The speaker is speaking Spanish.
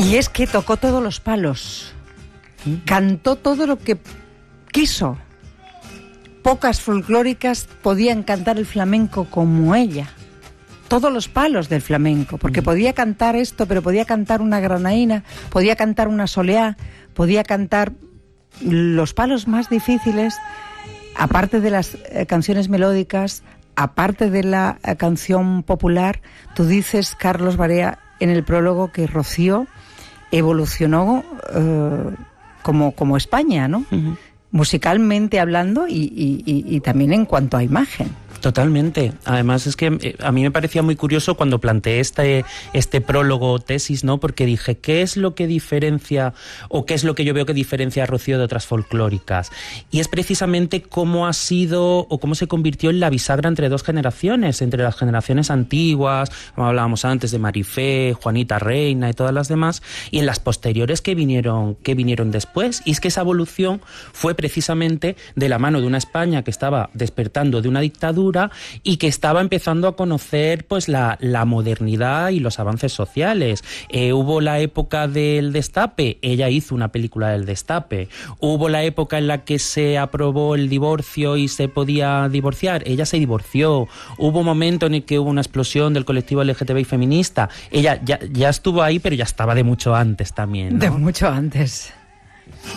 Y es que tocó todos los palos, cantó todo lo que quiso. Pocas folclóricas podían cantar el flamenco como ella. Todos los palos del flamenco, porque podía cantar esto, pero podía cantar una granaína, podía cantar una soleá, podía cantar los palos más difíciles, aparte de las canciones melódicas, aparte de la canción popular. Tú dices, Carlos Barea, en el prólogo, que Rocío evolucionó como España, ¿no? Uh-huh. Musicalmente hablando y también en cuanto a imagen. Totalmente. Además es que a mí me parecía muy curioso cuando planteé este prólogo tesis, ¿no? Porque dije, ¿qué es lo que diferencia o qué es lo que yo veo que diferencia a Rocío de otras folclóricas? Y es precisamente cómo ha sido o cómo se convirtió en la bisagra entre dos generaciones, entre las generaciones antiguas, como hablábamos antes de Marifé, Juanita Reina y todas las demás, y en las posteriores que vinieron después. Y es que esa evolución fue precisamente de la mano de una España que estaba despertando de una dictadura y que estaba empezando a conocer pues la modernidad y los avances sociales. Hubo la época del Destape, ella hizo una película del Destape. Hubo la época en la que se aprobó el divorcio y se podía divorciar, ella se divorció. Hubo un momento en el que hubo una explosión del colectivo LGTBI feminista, ella ya estuvo ahí, pero ya estaba de mucho antes también, ¿no? De mucho antes.